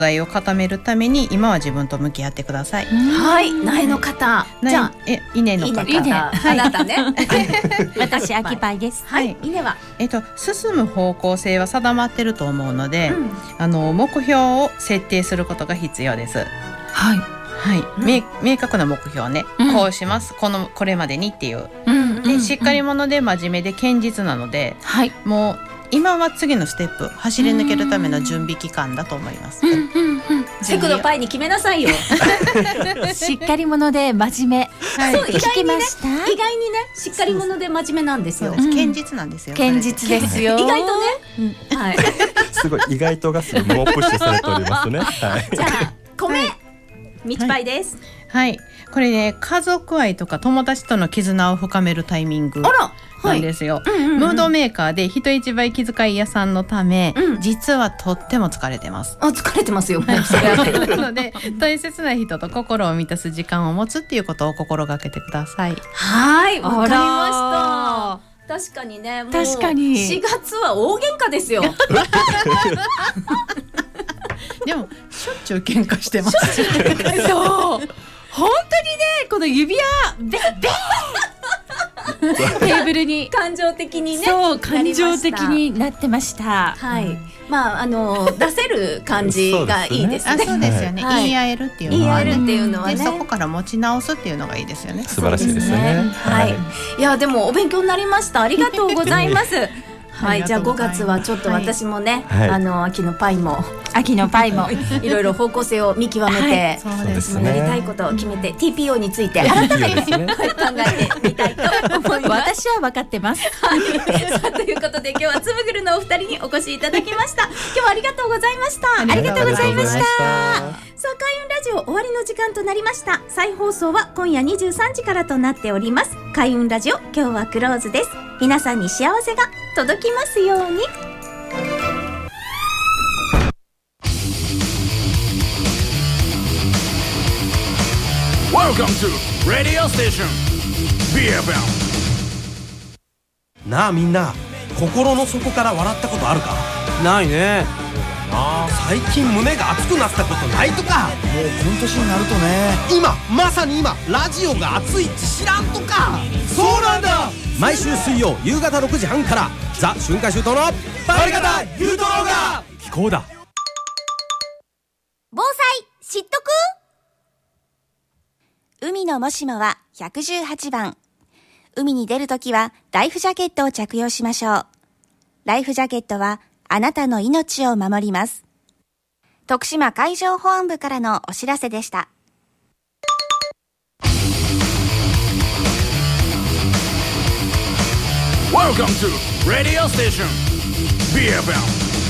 材を固めるために今は自分と向き合ってください。 はい、苗の方、じゃあ稲の方、 あなたね私秋パイです。 はい、稲は進む方向性は定まってると思うので、目標を設定することが必要です。 はいはい、明確な目標ね、こうします、これまでにっていう、でしっかり者で真面目で堅実なので、もう今は次のステップ走り抜けるための準備期間だと思います。 セクのパイに決めなさいよしっかり者で真面目、 そう、意外にねしっかり者で真面目なんですよ。 堅実なんですよ。 堅実ですよ。 意外とね、はいすごい意外とがすごい猛プッシュされておりますね。 じゃあ米みちパイです。 はい、これね、家族愛とか友達との絆を深めるタイミングなんですよ。ムードメーカーで人一倍気遣い屋さんのため、実はとっても疲れてます。 疲れてますよ。なので大切な人と心を満たす時間を持つっていうことを心がけてください。 はい、わかりました。確かにね、もう確かに 4月は大喧嘩ですよでもしょっちゅう喧嘩してます。 そう本当にね、この指輪ベッテーブルに感情的にね、 そう感情的になってました。 はい、まあ出せる感じがいいですね。 そうですよね。言い合えるっていうのはね、そこから持ち直すっていうのがいいですよね。 素晴らしいですよね。 はい、いやでもお勉強になりました。ありがとうございます。はい、じゃあ5月はちょっと私もね、秋のパイもいろいろ方向性を見極めて、やりたいことを決めて TPO について改めて考えてみたいと思います。 私は分かってます。 さあ、ということで今日はつぶぐるのお二人にお越しいただきました。今日はありがとうございました。 ありがとうございました。 さあ、開運ラジオ終わりの時間となりました。再放送は今夜23時からとなっております。開運ラジオ、今日はクローズです。皆さんに幸せが届きますように。 Welcome to Radio Station BFM。 なあみんな、心の底から笑ったことあるか？ ないね。 最近胸が熱くなったことないとか？ もうこの年になるとね、 まさに今ラジオが熱いって知らんとか？そうなんだ。毎週水曜夕方6時半からザ・春夏秋冬のバリ方ゆうとろうが聞こうだ。 防災知っとく？海のもしもは118番。海に出るときはライフジャケットを着用しましょう。ライフジャケットはあなたの命を守ります。徳島海上保安部からのお知らせでした。 Welcome to Radio Station BFM。